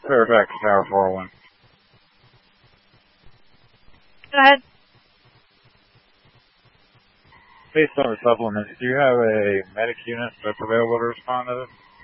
Fairfax Tower 401. Go ahead. Based on the supplements, do you have a medic unit that's available to respond to this?